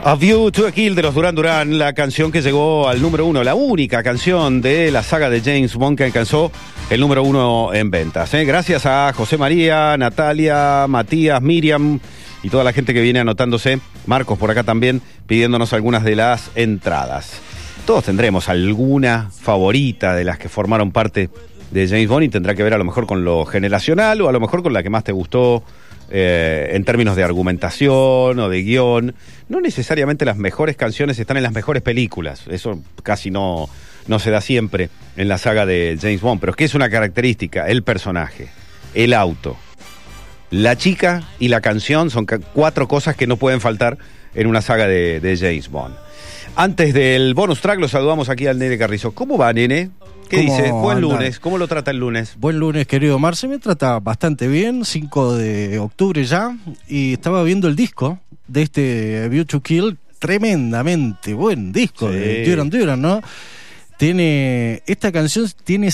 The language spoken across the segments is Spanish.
A View to a Kill de los Duran Duran, la canción que llegó al número 1, la única canción de la saga de James Bond que alcanzó el número 1 en ventas. Gracias a José María, Natalia, Matías, Miriam y toda la gente que viene anotándose. Marcos por acá también pidiéndonos algunas de las entradas. Todos tendremos alguna favorita de las que formaron parte de James Bond y tendrá que ver a lo mejor con lo generacional o a lo mejor con la que más te gustó en términos de argumentación o de guión. No necesariamente las mejores canciones están en las mejores películas. Eso casi no se da siempre en la saga de James Bond. Pero es que es una característica, el personaje, el auto, la chica y la canción son 4 cosas que no pueden faltar en una saga de James Bond. Antes del bonus track, lo saludamos aquí al Nene Carrizo. ¿Cómo va, Nene? ¿Qué dice? Buen anda? Lunes. ¿Cómo lo trata el lunes? Buen lunes, querido Marce. Me trata bastante bien, 5 de octubre ya. Y estaba viendo el disco de este View to Kill. Tremendamente buen disco de Duran Duran, ¿no? Esta canción tiene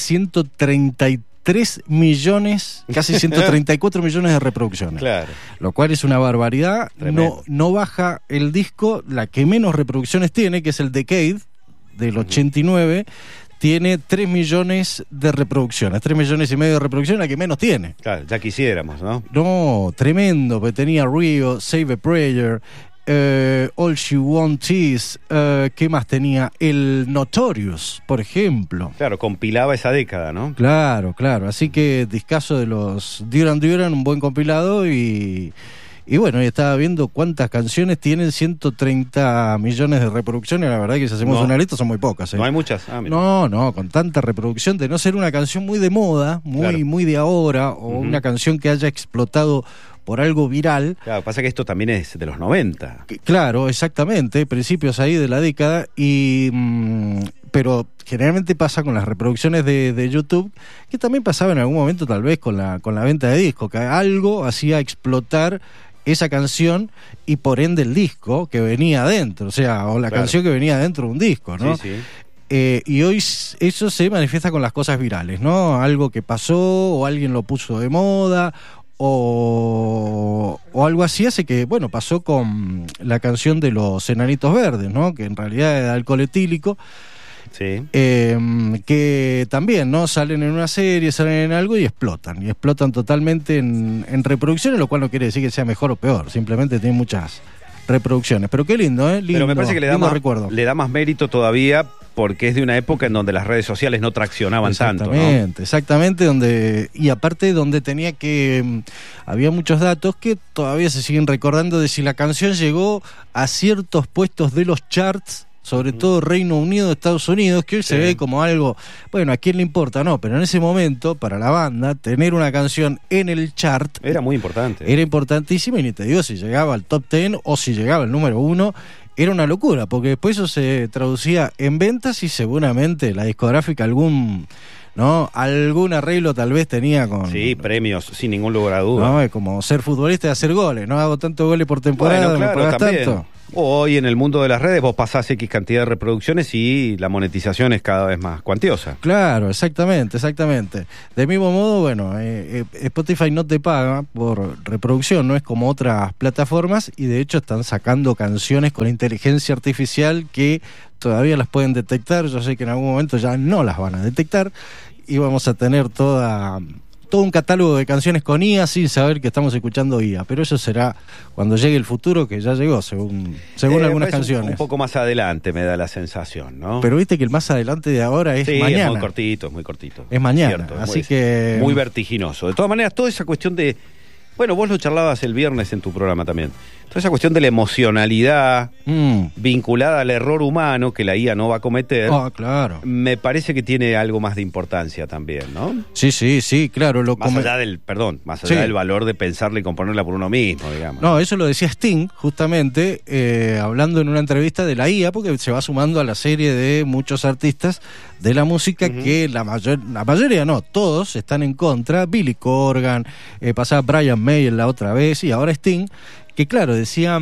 133 millones, casi 134 millones de reproducciones. Claro. Lo cual es una barbaridad. No baja el disco. La que menos reproducciones tiene, que es el Decade, del 89, tiene 3 millones de reproducciones. 3 millones y medio de reproducciones, la que menos tiene. Claro, ya quisiéramos, ¿no? No, tremendo, porque tenía Rio, Save a Prayer, All She Wants Is, ¿qué más tenía? El Notorious, por ejemplo. Claro, compilaba esa década, ¿no? Claro, así que discazo de los Duran Duran, un buen compilado y bueno, estaba viendo cuántas canciones tienen 130 millones de reproducciones. La verdad que si hacemos una lista son muy pocas. ¿No hay muchas? Mira. No, con tanta reproducción, de no ser una canción muy de moda, muy de ahora, o una canción que haya explotado por algo viral. Claro, pasa que esto también es de los 90. Claro, exactamente, principios ahí de la década, pero generalmente pasa con las reproducciones de YouTube, que también pasaba en algún momento tal vez con la venta de discos, que algo hacía explotar esa canción y por ende el disco que venía adentro, o la canción que venía dentro de un disco, ¿no? Sí. Y hoy eso se manifiesta con las cosas virales, ¿no? Algo que pasó o alguien lo puso de moda o algo así hace que, bueno, pasó con la canción de los Enanitos Verdes, ¿no? Que en realidad era alcohol etílico. Sí. Que también, ¿no? Salen en una serie, salen en algo y explotan totalmente en reproducciones, lo cual no quiere decir que sea mejor o peor, simplemente tiene muchas reproducciones. Pero qué lindo, ¿eh? Lindo, pero me parece que le da más mérito todavía porque es de una época en donde las redes sociales no traccionaban tanto, ¿no? Exactamente, y aparte donde había muchos datos que todavía se siguen recordando de si la canción llegó a ciertos puestos de los charts, sobre todo Reino Unido, Estados Unidos, que hoy se ve como algo, bueno, ¿a quién le importa? No, pero en ese momento, para la banda, tener una canción en el chart era muy importante. Era importantísimo, y ni te digo si llegaba al top 10 o si llegaba al número 1, era una locura, porque después eso se traducía en ventas y seguramente la discográfica algún arreglo tal vez tenía con... Sí, premios, sin ningún lugar a duda. No, es como ser futbolista y hacer goles, no hago tantos goles por temporada, bueno, claro, me pagas tanto. Hoy en el mundo de las redes vos pasás X cantidad de reproducciones y la monetización es cada vez más cuantiosa. Claro, exactamente. De mismo modo, bueno, Spotify no te paga por reproducción, no es como otras plataformas, y de hecho están sacando canciones con inteligencia artificial que todavía las pueden detectar. Yo sé que en algún momento ya no las van a detectar y vamos a tener todo un catálogo de canciones con IA sin saber que estamos escuchando IA, pero eso será cuando llegue el futuro, que ya llegó según algunas canciones. Un poco más adelante me da la sensación, ¿no? Pero viste que el más adelante de ahora es mañana. Es muy cortito. Es mañana, cierto, así que... Muy vertiginoso. De todas maneras, toda esa cuestión de... Bueno, vos lo charlabas el viernes en tu programa también. Toda esa cuestión de la emocionalidad vinculada al error humano que la IA no va a cometer. Claro. Me parece que tiene algo más de importancia también, ¿no? Sí, claro. Más allá del valor de pensarla y componerla por uno mismo, digamos. No, eso lo decía Sting, justamente, hablando en una entrevista de la IA, porque se va sumando a la serie de muchos artistas de la música que la mayoría no, todos están en contra. Billy Corgan, pasaba Brian May la otra vez y ahora Sting, que claro, decían,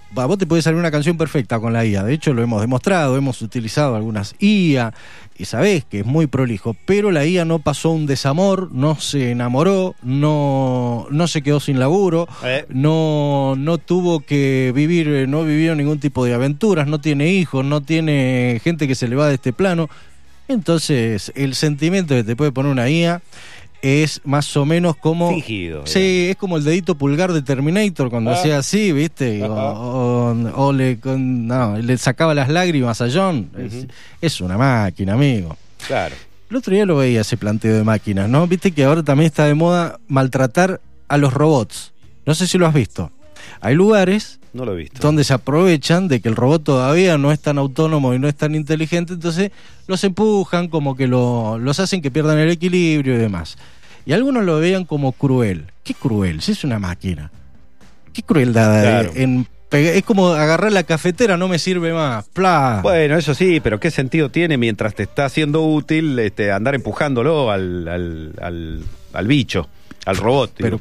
a vos te puede salir una canción perfecta con la IA. De hecho, lo hemos demostrado, hemos utilizado algunas IA y sabés que es muy prolijo, pero la IA no pasó un desamor, no se enamoró, no se quedó sin laburo, no tuvo que vivir, no vivió ningún tipo de aventuras, no tiene hijos, no tiene gente que se le va de este plano. Entonces, el sentimiento que te puede poner una IA es más o menos como... fingido. Sí, es como el dedito pulgar de Terminator cuando hacía así, ¿viste? O le sacaba las lágrimas a John. Es una máquina, amigo. Claro. El otro día lo veía ese planteo de máquinas, ¿no? Viste que ahora también está de moda maltratar a los robots. No sé si lo has visto. Hay lugares... No lo he visto. Donde se aprovechan de que el robot todavía no es tan autónomo y no es tan inteligente, entonces los empujan, como que los hacen que pierdan el equilibrio y demás. Y algunos lo veían como cruel. ¿Qué cruel? Si es una máquina. ¿Qué crueldad? Claro. Es como agarrar la cafetera, no me sirve más. ¡Pla! Bueno, eso sí, pero ¿qué sentido tiene mientras te está siendo útil andar empujándolo al bicho, al robot? Pero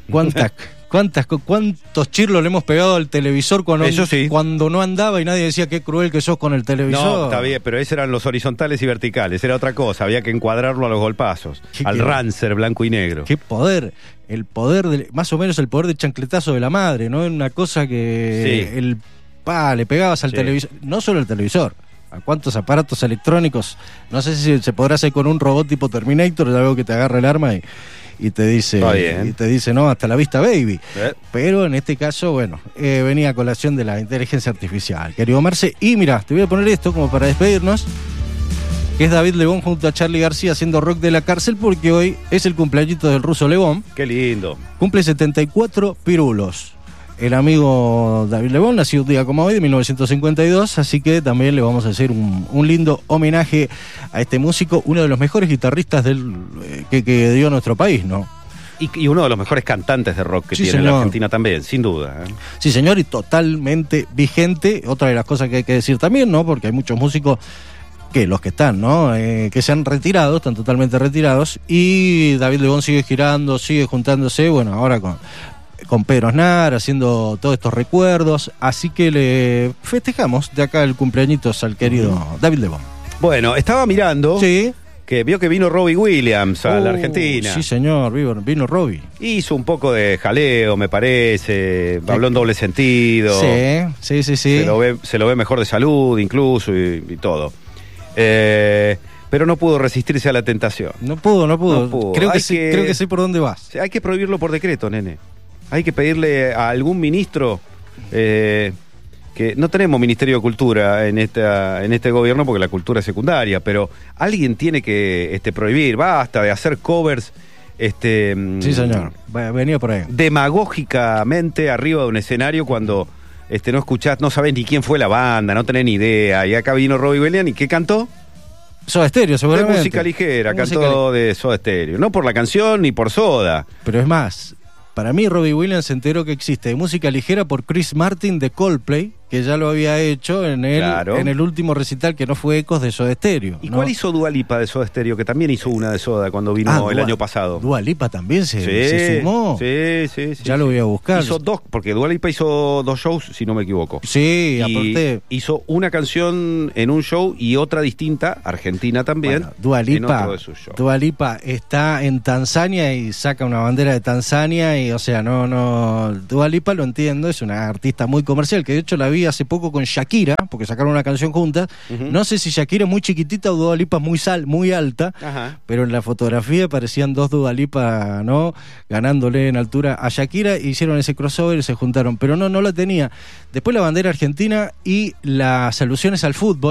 ¿cuántos chirlos le hemos pegado al televisor cuando no andaba y nadie decía qué cruel que sos con el televisor? No, está bien, pero esos eran los horizontales y verticales, era otra cosa, había que encuadrarlo a los golpazos, al Rancer blanco y negro. Qué poder, más o menos el poder de chancletazo de la madre, ¿no? Una cosa que le pegabas al televisor, no solo el televisor. ¿A cuántos aparatos electrónicos? No sé si se podrá hacer con un robot tipo Terminator, algo que te agarra el arma y te dice, no, hasta la vista, baby. Pero en este caso, bueno, venía a colación de la inteligencia artificial, querido Marce. Y mira, te voy a poner esto como para despedirnos, que es David Lebón junto a Charly García haciendo rock de la cárcel, porque hoy es el cumpleañito del ruso Lebón. Qué lindo. Cumple 74 pirulos. El amigo David Lebón nació un día como hoy, de 1952, así que también le vamos a hacer un lindo homenaje a este músico, uno de los mejores guitarristas que dio nuestro país, ¿no? Y uno de los mejores cantantes de rock que tiene la Argentina también, sin duda. Sí, señor, y totalmente vigente. Otra de las cosas que hay que decir también, ¿no? Porque hay muchos músicos los que están, ¿no? Que se han retirado, están totalmente retirados, y David Lebón sigue girando, sigue juntándose, bueno, ahora con Pedro Aznar, haciendo todos estos recuerdos, así que le festejamos de acá el cumpleañitos al querido David Lebón. Bueno, estaba mirando que vio que vino Robbie Williams a la Argentina. Sí, señor, vino Robbie. Hizo un poco de jaleo, me parece, habló en doble sentido. Sí. Se lo ve mejor de salud incluso y todo. Pero no pudo resistirse a la tentación. No pudo. Creo que sé por dónde vas. Hay que prohibirlo por decreto, nene. Hay que pedirle a algún ministro, que no tenemos Ministerio de Cultura en este gobierno porque la cultura es secundaria, pero alguien tiene que prohibir, basta de hacer covers. Sí, señor, venía por ahí. Demagógicamente arriba de un escenario cuando no escuchás, no sabés ni quién fue la banda, no tenés ni idea. Y acá vino Robbie Williams, ¿y qué cantó? Soda Stereo, seguramente. De música ligera, cantó de Soda Stereo. No por la canción ni por Soda. Pero es más, para mí Robbie Williams se enteró que existe música ligera por Chris Martin de Coldplay, que ya lo había hecho en el último recital que no fue Ecos de Soda Stereo. ¿Y cuál hizo Dua Lipa de Soda Stereo? Que también hizo una de Soda cuando vino el año pasado. Dua Lipa también se sumó. Sí. Ya lo voy a buscar. Hizo dos, porque Dua Lipa hizo 2 shows, si no me equivoco. Sí, aparte. Hizo una canción en un show y otra distinta, argentina también, bueno, Dua Lipa, en otro de sus shows. Dua Lipa está en Tanzania y saca una bandera de Tanzania y, o sea, no. Dua Lipa, lo entiendo, es una artista muy comercial, que de hecho la vi hace poco con Shakira, porque sacaron una canción juntas. No sé si Shakira es muy chiquitita o Dua Lipa es muy alta, pero en la fotografía parecían dos Dua Lipa, ¿no? Ganándole en altura a Shakira, hicieron ese crossover y se juntaron, pero no la tenía. Después la bandera argentina y las alusiones al fútbol.